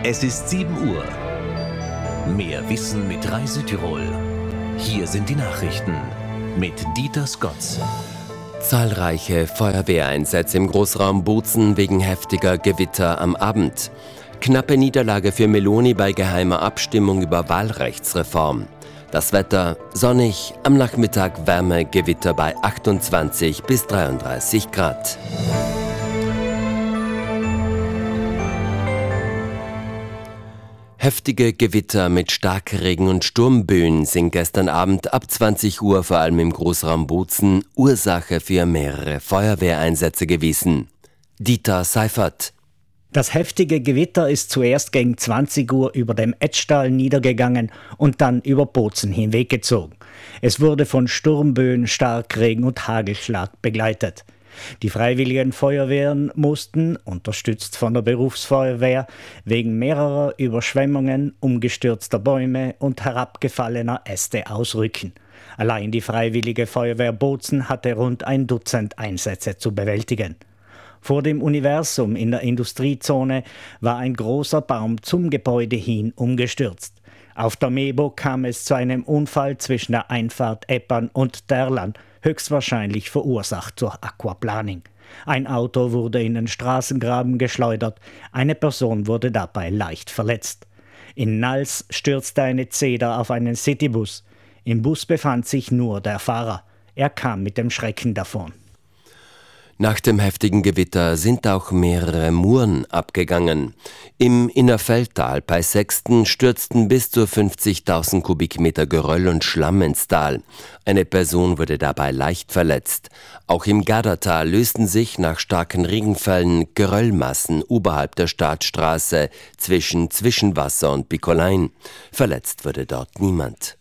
Es ist 7 Uhr. Mehr Wissen mit Reisetirol. Hier sind die Nachrichten mit Dieter Skotz. Zahlreiche Feuerwehreinsätze im Großraum Bozen wegen heftiger Gewitter am Abend. Knappe Niederlage für Meloni bei geheimer Abstimmung über Wahlrechtsreform. Das Wetter sonnig, am Nachmittag Wärme, Gewitter bei 28 bis 33 Grad. Heftige Gewitter mit Starkregen und Sturmböen sind gestern Abend ab 20 Uhr vor allem im Großraum Bozen Ursache für mehrere Feuerwehreinsätze gewesen. Dieter Seifert. Das heftige Gewitter ist zuerst gegen 20 Uhr über dem Etschtal niedergegangen und dann über Bozen hinweggezogen. Es wurde von Sturmböen, Starkregen und Hagelschlag begleitet. Die freiwilligen Feuerwehren mussten, unterstützt von der Berufsfeuerwehr, wegen mehrerer Überschwemmungen, umgestürzter Bäume und herabgefallener Äste ausrücken. Allein die Freiwillige Feuerwehr Bozen hatte rund 1 Dutzend Einsätze zu bewältigen. Vor dem Universum in der Industriezone war ein großer Baum zum Gebäude hin umgestürzt. Auf der Mebo kam es zu einem Unfall zwischen der Einfahrt Eppern und Derlan, höchstwahrscheinlich verursacht durch Aquaplaning. Ein Auto wurde in den Straßengraben geschleudert, eine Person wurde dabei leicht verletzt. In Nals stürzte eine Zeder auf einen Citybus. Im Bus befand sich nur der Fahrer. Er kam mit dem Schrecken davon. Nach dem heftigen Gewitter sind auch mehrere Muren abgegangen. Im Innerfeldtal bei Sexten stürzten bis zu 50.000 Kubikmeter Geröll und Schlamm ins Tal. Eine Person wurde dabei leicht verletzt. Auch im Gardatal lösten sich nach starken Regenfällen Geröllmassen oberhalb der Staatsstraße zwischen Zwischenwasser und Bikolein. Verletzt wurde dort niemand.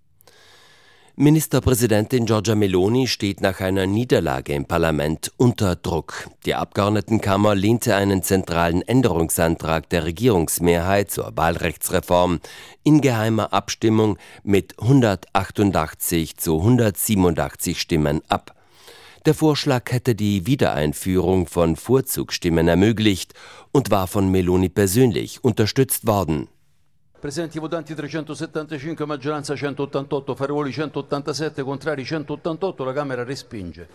Ministerpräsidentin Giorgia Meloni steht nach einer Niederlage im Parlament unter Druck. Die Abgeordnetenkammer lehnte einen zentralen Änderungsantrag der Regierungsmehrheit zur Wahlrechtsreform in geheimer Abstimmung mit 188 zu 187 Stimmen ab. Der Vorschlag hätte die Wiedereinführung von Vorzugsstimmen ermöglicht und war von Meloni persönlich unterstützt worden. Presenti votanti 375, maggioranza 188, favorevoli 187, contrari 188, la Camera respinge.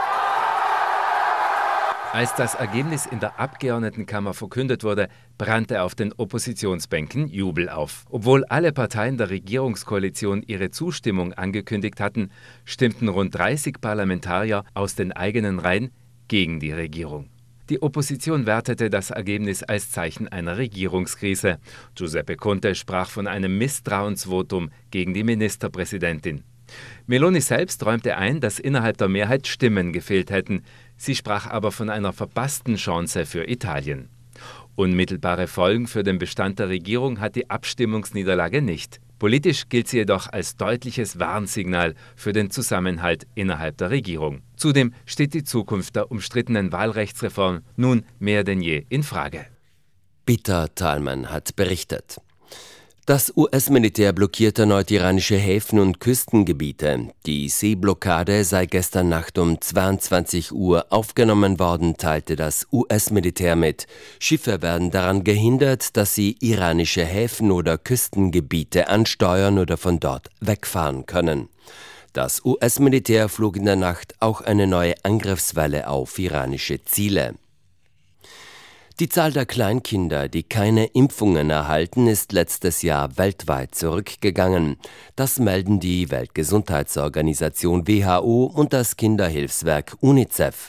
Als das Ergebnis in der Abgeordnetenkammer verkündet wurde, brannte auf den Oppositionsbänken Jubel auf. Obwohl alle Parteien der Regierungskoalition ihre Zustimmung angekündigt hatten, stimmten rund 30 Parlamentarier aus den eigenen Reihen gegen die Regierung. Die Opposition wertete das Ergebnis als Zeichen einer Regierungskrise. Giuseppe Conte sprach von einem Misstrauensvotum gegen die Ministerpräsidentin. Meloni selbst räumte ein, dass innerhalb der Mehrheit Stimmen gefehlt hätten. Sie sprach aber von einer verpassten Chance für Italien. Unmittelbare Folgen für den Bestand der Regierung hat die Abstimmungsniederlage nicht. Politisch gilt sie jedoch als deutliches Warnsignal für den Zusammenhalt innerhalb der Regierung. Zudem steht die Zukunft der umstrittenen Wahlrechtsreform nun mehr denn je in Frage. Peter Thalmann hat berichtet. Das US-Militär blockiert erneut iranische Häfen und Küstengebiete. Die Seeblockade sei gestern Nacht um 22 Uhr aufgenommen worden, teilte das US-Militär mit. Schiffe werden daran gehindert, dass sie iranische Häfen oder Küstengebiete ansteuern oder von dort wegfahren können. Das US-Militär flog in der Nacht auch eine neue Angriffswelle auf iranische Ziele. Die Zahl der Kleinkinder, die keine Impfungen erhalten, ist letztes Jahr weltweit zurückgegangen. Das melden die Weltgesundheitsorganisation WHO und das Kinderhilfswerk UNICEF.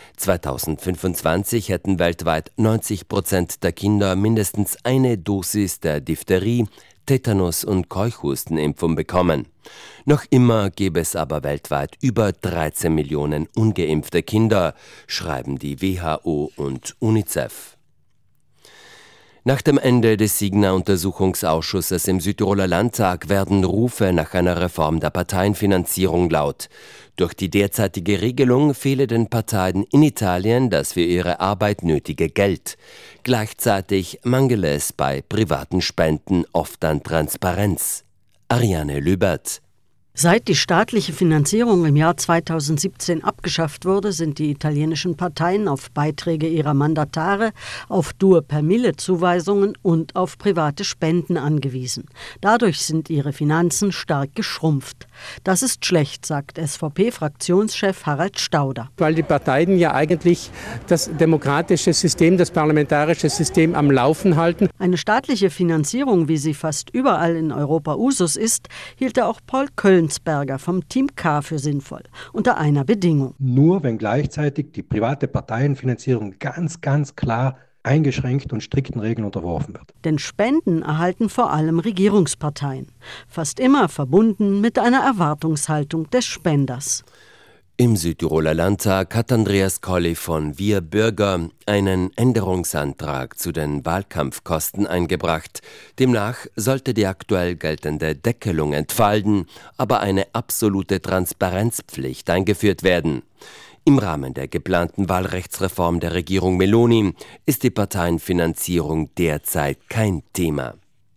2025 hätten weltweit 90% der Kinder mindestens eine Dosis der Diphtherie, Tetanus- und Keuchhustenimpfung bekommen. Noch immer gäbe es aber weltweit über 13 Millionen ungeimpfte Kinder, schreiben die WHO und UNICEF. Nach dem Ende des Signa-Untersuchungsausschusses im Südtiroler Landtag werden Rufe nach einer Reform der Parteienfinanzierung laut. Durch die derzeitige Regelung fehle den Parteien in Italien das für ihre Arbeit nötige Geld. Gleichzeitig mangele es bei privaten Spenden oft an Transparenz. Ariane Lübert. Seit die staatliche Finanzierung im Jahr 2017 abgeschafft wurde, sind die italienischen Parteien auf Beiträge ihrer Mandatare, auf Dur-per-Mille-Zuweisungen und auf private Spenden angewiesen. Dadurch sind ihre Finanzen stark geschrumpft. Das ist schlecht, sagt SVP-Fraktionschef Harald Stauder. Weil die Parteien ja eigentlich das demokratische System, das parlamentarische System am Laufen halten. Eine staatliche Finanzierung, wie sie fast überall in Europa Usus ist, hielt auch Paul Köllensberger vom Team K für sinnvoll, unter einer Bedingung. Nur wenn gleichzeitig die private Parteienfinanzierung ganz klar eingeschränkt und strikten Regeln unterworfen wird. Denn Spenden erhalten vor allem Regierungsparteien, fast immer verbunden mit einer Erwartungshaltung des Spenders. Im Südtiroler Landtag hat Andreas Colli von Wir Bürger einen Änderungsantrag zu den Wahlkampfkosten eingebracht. Demnach sollte die aktuell geltende Deckelung entfallen, aber eine absolute Transparenzpflicht eingeführt werden. Im Rahmen der geplanten Wahlrechtsreform der Regierung Meloni ist die Parteienfinanzierung derzeit kein Thema.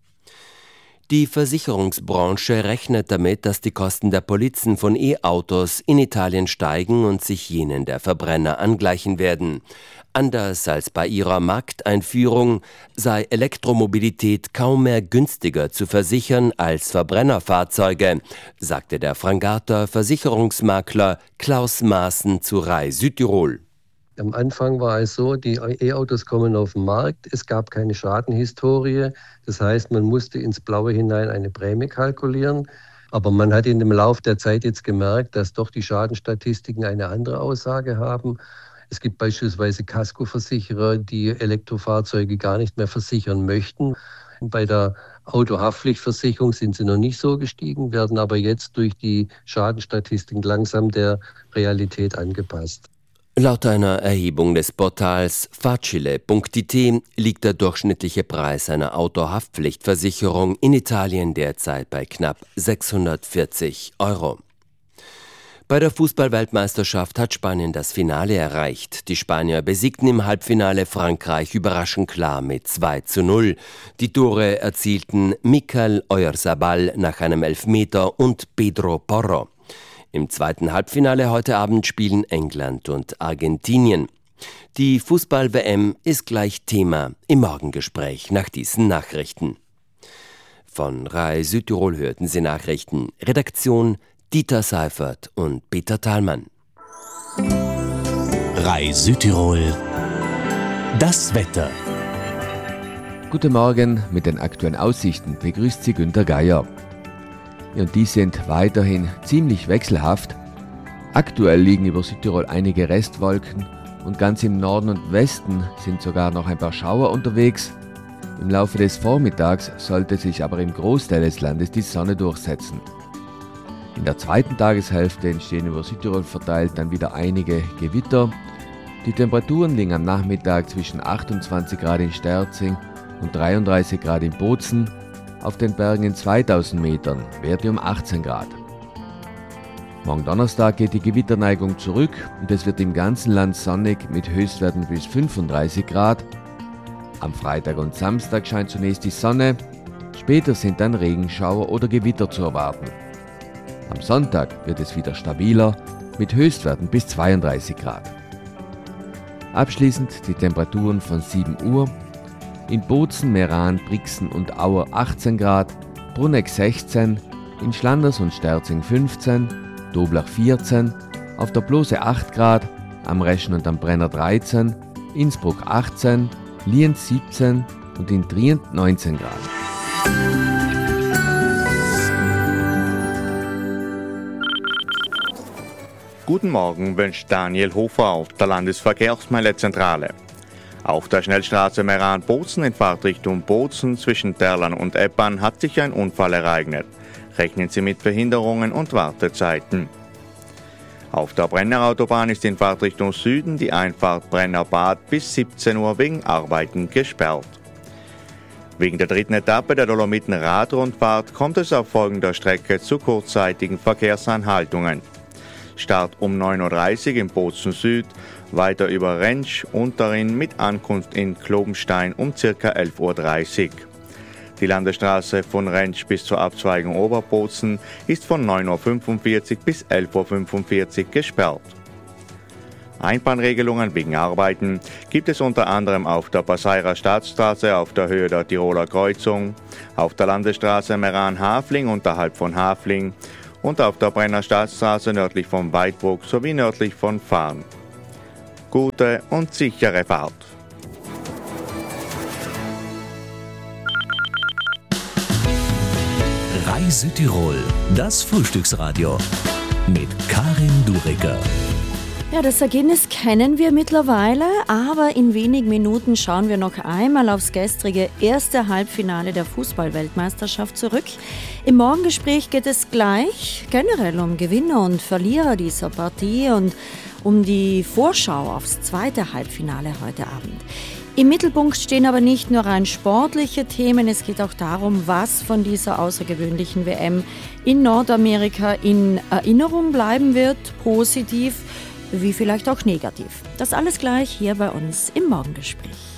Die Versicherungsbranche rechnet damit, dass die Kosten der Polizen von E-Autos in Italien steigen und sich jenen der Verbrenner angleichen werden. Anders als bei ihrer Markteinführung sei Elektromobilität kaum mehr günstiger zu versichern als Verbrennerfahrzeuge, sagte der Frangater Versicherungsmakler Klaus Maaßen zu RAI Südtirol. Am Anfang war es so, die E-Autos kommen auf den Markt, es gab keine Schadenhistorie, das heißt, man musste ins Blaue hinein eine Prämie kalkulieren. Aber man hat in dem Lauf der Zeit jetzt gemerkt, dass doch die Schadenstatistiken eine andere Aussage haben. Es gibt beispielsweise Kaskoversicherer, die Elektrofahrzeuge gar nicht mehr versichern möchten. Bei der Autohaftpflichtversicherung sind sie noch nicht so gestiegen, werden aber jetzt durch die Schadenstatistiken langsam der Realität angepasst. Laut einer Erhebung des Portals facile.it liegt der durchschnittliche Preis einer Autohaftpflichtversicherung in Italien derzeit bei knapp 640 €. Bei der Fußball-Weltmeisterschaft hat Spanien das Finale erreicht. Die Spanier besiegten im Halbfinale Frankreich überraschend klar mit 2:0. Die Tore erzielten Mikel Oyarzabal nach einem Elfmeter und Pedro Porro. Im zweiten Halbfinale heute Abend spielen England und Argentinien. Die Fußball-WM ist gleich Thema im Morgengespräch nach diesen Nachrichten. Von RAI Südtirol hörten Sie Nachrichten. Redaktion Dieter Seifert und Peter Thalmann. RAI Südtirol. Das Wetter. Guten Morgen, mit den aktuellen Aussichten begrüßt Sie Günter Geier. Und die sind weiterhin ziemlich wechselhaft. Aktuell liegen über Südtirol einige Restwolken und ganz im Norden und Westen sind sogar noch ein paar Schauer unterwegs. Im Laufe des Vormittags sollte sich aber im Großteil des Landes die Sonne durchsetzen. In der zweiten Tageshälfte entstehen über Südtirol verteilt dann wieder einige Gewitter. Die Temperaturen liegen am Nachmittag zwischen 28 Grad in Sterzing und 33 Grad in Bozen. Auf den Bergen in 2000 Metern Werte um 18 Grad. Morgen Donnerstag geht die Gewitterneigung zurück und es wird im ganzen Land sonnig mit Höchstwerten bis 35 Grad. Am Freitag und Samstag scheint zunächst die Sonne, später sind dann Regenschauer oder Gewitter zu erwarten. Am Sonntag wird es wieder stabiler mit Höchstwerten bis 32 Grad. Abschließend die Temperaturen von 7 Uhr. In Bozen, Meran, Brixen und Auer 18 Grad, Bruneck 16, in Schlanders und Sterzing 15, Doblach 14, auf der Blose 8 Grad, am Reschen und am Brenner 13, Innsbruck 18, Lienz 17 und in Trient 19 Grad. Guten Morgen wünscht Daniel Hofer auf der Landesverkehrsmeldezentrale. Auf der Schnellstraße Meran-Bozen in Fahrtrichtung Bozen zwischen Terlan und Eppan hat sich ein Unfall ereignet. Rechnen Sie mit Behinderungen und Wartezeiten. Auf der Brennerautobahn ist in Fahrtrichtung Süden die Einfahrt Brennerbad bis 17 Uhr wegen Arbeiten gesperrt. Wegen der dritten Etappe der Dolomiten-Radrundfahrt kommt es auf folgender Strecke zu kurzzeitigen Verkehrsanhaltungen. Start um 9:30 Uhr in Bozen Süd, weiter über Rentsch, Unterrinn mit Ankunft in Klobenstein um ca. 11:30 Uhr. Die Landesstraße von Rentsch bis zur Abzweigung Oberbozen ist von 9.45 Uhr bis 11.45 Uhr gesperrt. Einbahnregelungen wegen Arbeiten gibt es unter anderem auf der Passeirer Staatsstraße auf der Höhe der Tiroler Kreuzung, auf der Landesstraße Meran-Hafling unterhalb von Hafling und auf der Brenner Staatsstraße nördlich von Weidbruck sowie nördlich von Farn. Gute und sichere Fahrt. Reise Tirol, das Frühstücksradio mit Karin Duricker. Ja, das Ergebnis kennen wir mittlerweile, aber in wenigen Minuten schauen wir noch einmal aufs gestrige erste Halbfinale der Fußball-Weltmeisterschaft zurück. Im Morgengespräch geht es gleich generell um Gewinner und Verlierer dieser Partie und um die Vorschau aufs zweite Halbfinale heute Abend. Im Mittelpunkt stehen aber nicht nur rein sportliche Themen, es geht auch darum, was von dieser außergewöhnlichen WM in Nordamerika in Erinnerung bleiben wird, positiv wie vielleicht auch negativ. Das alles gleich hier bei uns im Morgengespräch.